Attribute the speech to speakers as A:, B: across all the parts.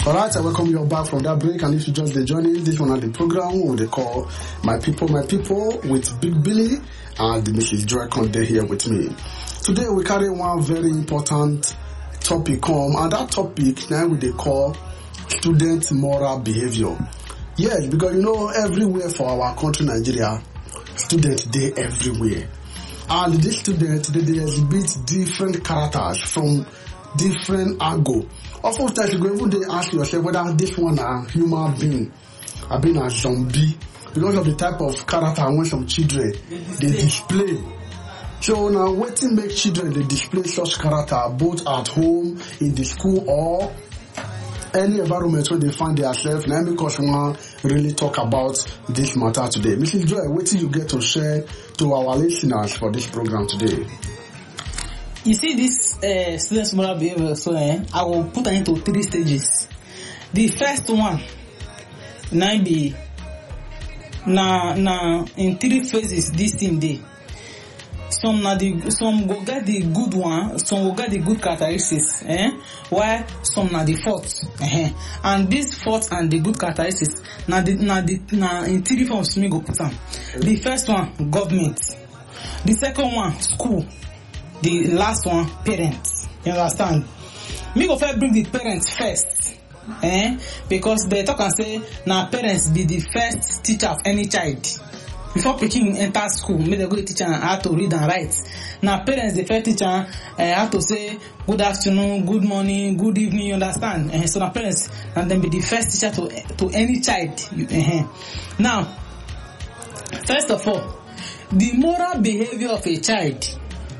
A: Alright, I welcome you back from that break, and if you just joining, this one at the program what they call My People with Big Billy and Mrs. Joy Conde here with me. Today we carry one very important topic come, and that topic now we they call student moral behavior. Yes, because you know everywhere for our country Nigeria, students they everywhere. And these students they exhibit different characters from different angle. Oftentimes you go even they ask yourself whether this one a human being, or being a zombie, because of the type of character when some children they display. So now waiting make children they display such character both at home, in the school, or any environment where they find themselves. Now because we want really talk about this matter today. Mrs. Joy, what do you get to share to our listeners for this program today?
B: You see this students' moral behavior, so I will put it into 3 stages. The first one, in 3 phases this thing dey. Some go get the good one, some will get the good characteristics, while some na the fault. And this fault and the good characteristics na in 3 forms me go put them. The first one, government. The second one, school. The last one, parents. You understand? Me go first bring the parents first. Because they talk and say now parents be the first teacher of any child. Before picking enter school, me they go to teacher how to read and write. Now parents the first teacher how to say good afternoon, good morning, good evening, you understand? So now parents and then be the first teacher to any child. Now, first of all, the moral behavior of a child,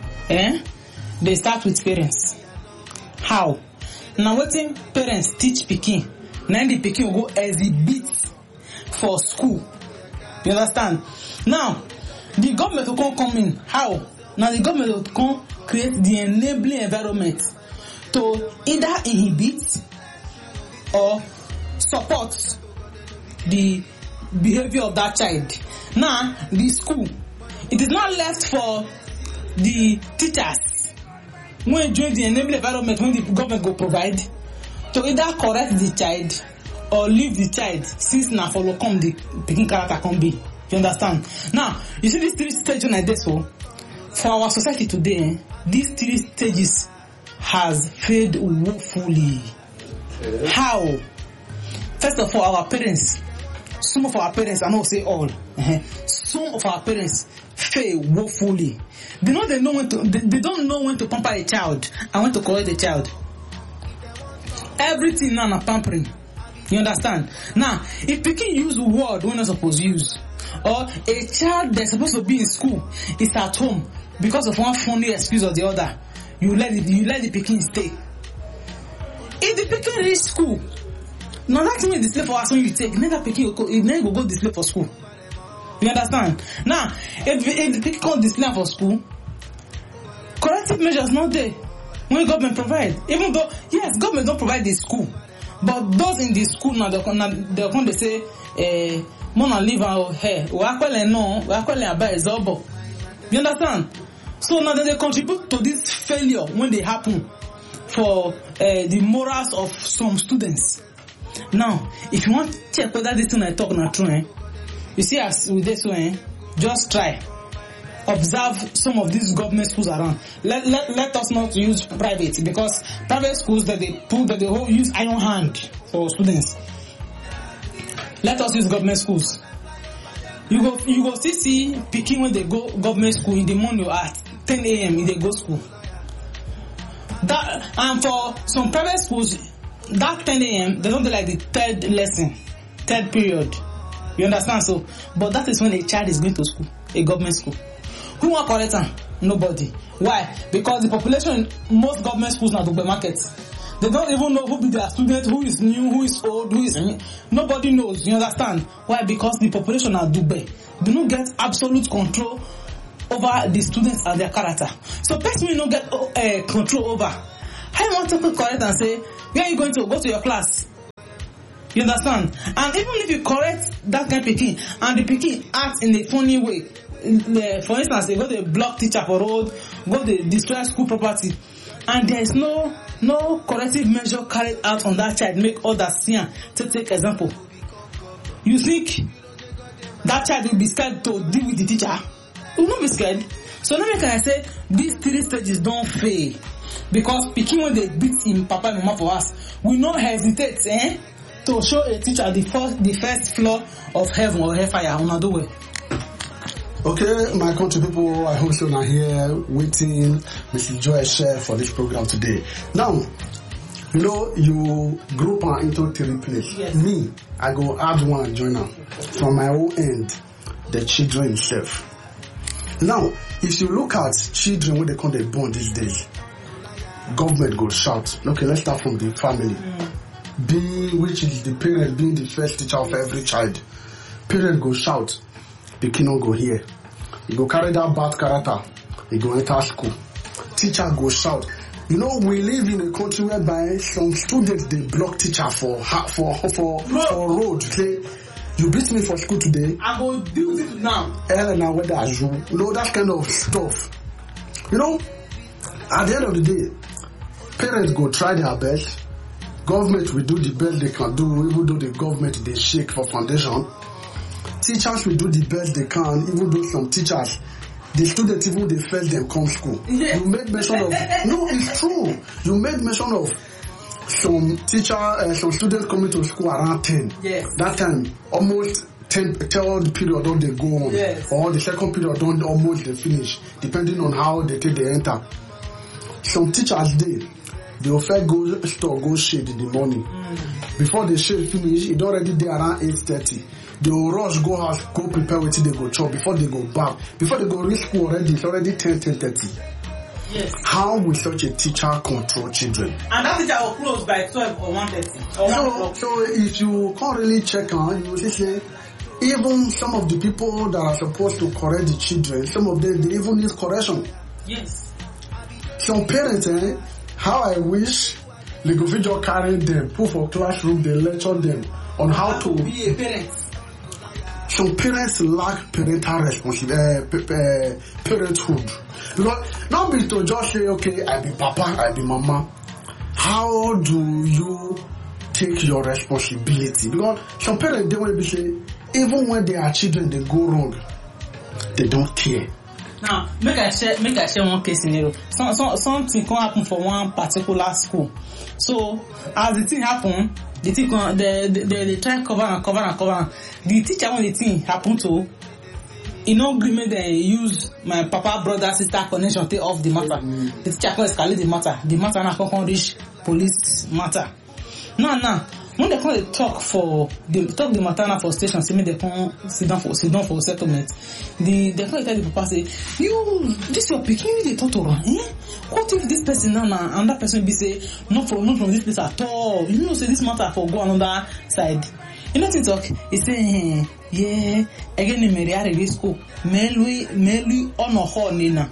B: they start with parents. How? Now what parents teach pikin, then the pikin will go exhibit for school. You understand? Now, the government will come in. How? Now the government will come create the enabling environment to either inhibit or support the behavior of that child. Now, the school, it is not left for the teachers when join the enabling environment when the government go provide to either correct the child or leave the child since na follow come the picking character can be. You understand? Now, you see these 3 stages like this, so for our society today, these 3 stages has failed woefully. How? First of all, our parents, some of our parents, I not say all, some of our parents fail woefully. They don't know when to pamper a child and when to correct a child. Everything now na pampering. You understand? Now, if you can use a word we're not supposed to use, or a child that's supposed to be in school is at home because of one funny excuse or the other, you let the pikin stay. If the pikin reach school, now that means display for us when you take, never pikin will go display for school. You understand? Now, if the pikin can't display for school, corrective measures not there when government provide. Even though yes, government don't provide the school. But those in the school now, they'll come they say, Mona leave our hair. You understand? So now they contribute to this failure when they happen for the morals of some students. Now, if you want to check whether this thing I talk not true, you see as with this way, just try. Observe some of these government schools around. Let us not use private, because private schools that they use iron hand for students. Let us use government schools. You go still see picking when they go government school in the morning at 10 a.m. if they go school. That and for some private schools, that 10 a.m. they don't do like the 3rd lesson, 3rd period. You understand? So, but that is when a child is going to school, a government school. Who want correct them? Nobody. Why? Because the population in most government schools now do the market. They don't even know who be their student, who is new, who is old, who is... Nobody knows. You understand? Why? Because the population are Dubai. They don't get absolute control over the students and their character. So person will not get control over. How you want to correct and say, where are you going to go to your class? You understand? And even if you correct that kind of pikin and the pikin acts in a funny way, for instance, they go to block teacher for road, go to destroy school property, and there is no corrective measure carried out on that child, make others see am to take example, you think that child will be scared to deal with the teacher? He will not be scared. So now make I say these 3 stages don't fail, because pikin when they beat him papa and mama for us, we no hesitate to show a teacher the first floor of heaven or hellfire. Una do well.
A: Okay, my country people, I hope you are here waiting Mrs. Joy share for this program today. Now, you know, you group her into 3 places.
B: Yes.
A: Me, I go add one joiner. From my own end, the children himself. Now, if you look at children when they come they born these days, government go shout. Okay, let's start from the family. Which is the parent being the first teacher of every child. Parent go shout. The kid no go here. He go carry that bad character. He go enter school. Teacher go shout. You know, we live in a country whereby some students they block teacher for road. Say, you beat me for school today.
B: I go do it now.
A: Elena, whether are you? You know, that kind of stuff. You know, at the end of the day, parents go try their best. Government will do the best they can do, even though the government they shake for foundation. Teachers will do the best they can, even though some teachers, the students even they fail them come school.
B: Yeah.
A: You made mention of no, it's true. You made mention of some students coming to school around 10.
B: Yes.
A: That time almost 10 third period don't they go on,
B: yes.
A: Or the second period don't almost they finish, depending on how they take the enter. Some teachers they will first go store, go shade in the morning. Before the shade finish, it already there around 8:30. They will rush, go house, go prepare what they go chop before they go back. Before they go reach school already, it's already 10:30.
B: Yes.
A: How will such a teacher control children?
B: And that teacher will close by 12 or 1:30.
A: So if you can't really check on, you will say, even some of the people that are supposed to correct the children, some of them, they even need correction.
B: Yes.
A: Some parents, how I wish they could just carry them, put for classroom, they lecture them on how to
B: be a parent.
A: Some parents lack parental responsibility, parenthood. Because not be to just say, okay, I be papa, I be mama. How do you take your responsibility? Because some parents, they want to be say, even when they are children, they go wrong. They don't care.
B: Now, make I share one case scenario. Something can happen for one particular school. So, as the thing happen, the thing they try cover. The teacher when the thing happen to, agreement they use my papa, brother, sister connection take off the matter. The teacher can escalate the matter. The matter now can reach police matter. Now. When they come to talk the matter now for station, say me they come sit down for settlement. They come tell the papa say, this your pikin they talk to her. What if this person now and that person be say not from this place at all? You know say this matter for go another side. You know to talk. He say yeah again in Mary school. Melu on a horn nina.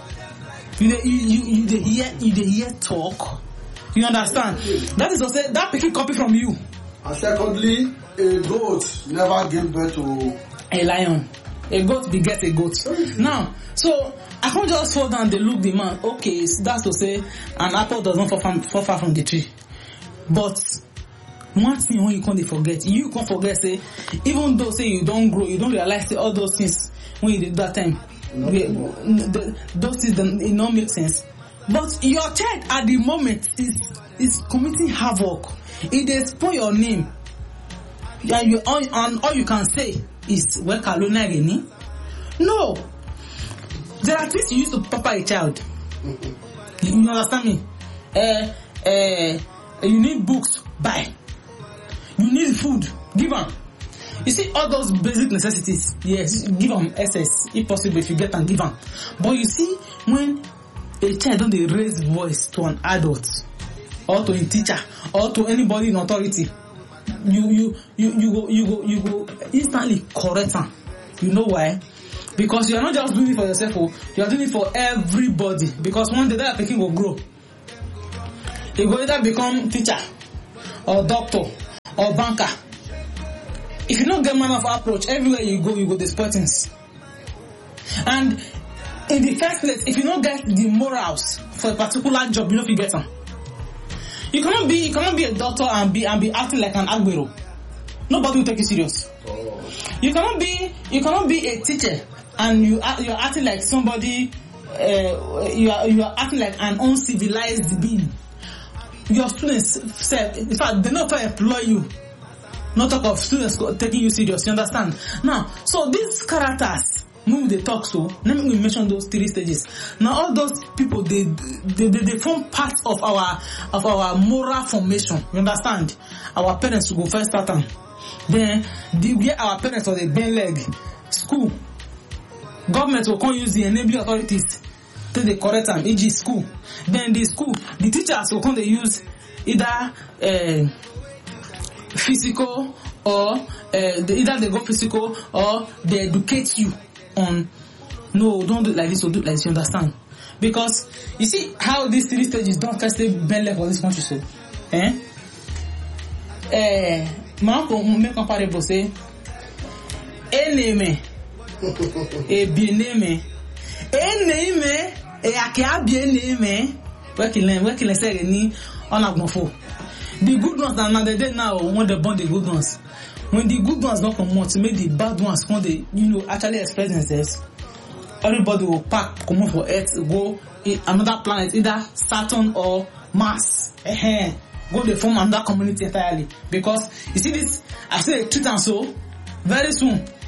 B: You hear talk. You understand? That is to say that pikin copy from you.
A: And secondly, a goat never gave birth to
B: a lion. A goat begets a goat. Now, so I can't just fall down and look the man. Okay, that's to say an apple does not fall far from the tree. But one thing when you can't forget, say even though say you don't grow, you don't realize say all those things when you did that time. Those things it don't make sense. But your child at the moment is committing havoc. It dey spoil your name. And all you can say is Wekalona Geni. No. There are things you use to pamper a child. You understand me? You need books, buy. You need food, give them. You see all those basic necessities, yes, give them excess. If possible, if you get them, give them. But you see, when a child don't raise voice to an adult or to a teacher or to anybody in authority, you go instantly correct them. You know why? Because you are not just doing it for yourself, you are doing it for everybody. Because one day that person will grow. He will either become teacher or doctor or banker. If you don't get man of approach, everywhere you go destroy things. And in the first place, if you don't get the morals for a particular job, you know if you get them. You cannot be a doctor and be acting like an agbero. Nobody will take you serious. You cannot be a teacher and you're acting like somebody. You are acting like an uncivilized being. Your students said, in fact, they not employ you. Not talk of students taking you serious. You understand? Now, so these characters, when they talk, so let me mention those 3 stages. Now, all those people they form part of our moral formation. You understand? Our parents will go first start them. Then where our parents are the bend leg, school. Government will come use the enabling authorities till they correct them, e.g. school. Then the school, the teachers will come they use either physical or either they go physical or they educate you on no, don't do it like this or do it like this, you understand? Because you see how these 3 stages don't firstly bend leg for this country, so my uncle make comparable say eneme e bieneme eneme e akia bieneme working say ni on agbonfo. The good ones now the day now when they born the good ones, when the good ones don't come out, make the bad ones when they actually express themselves, everybody will pack come for Earth, go another planet, either Saturn or Mars. Go they form another community entirely. Because you see this, I say treat and so very soon